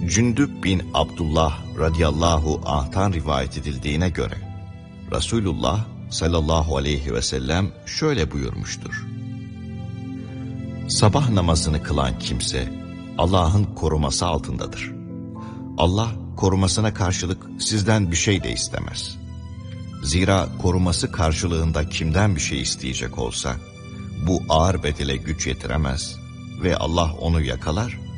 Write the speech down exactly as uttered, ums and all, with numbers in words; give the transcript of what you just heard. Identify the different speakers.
Speaker 1: Cündüb bin Abdullah radıyallahu anh'tan rivayet edildiğine göre Resulullah sallallahu aleyhi ve sellem şöyle buyurmuştur: sabah namazını kılan kimse Allah'ın koruması altındadır. Allah korumasına karşılık sizden bir şey de istemez. Zira koruması karşılığında kimden bir şey isteyecek olsa bu ağır bedele güç yetiremez ve Allah onu yakalar